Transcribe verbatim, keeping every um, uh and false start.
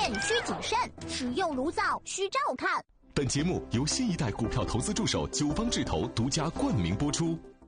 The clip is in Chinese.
需谨慎，使用炉灶需照看。 本节目由新一代股票投资助手九方智投独家冠名播出。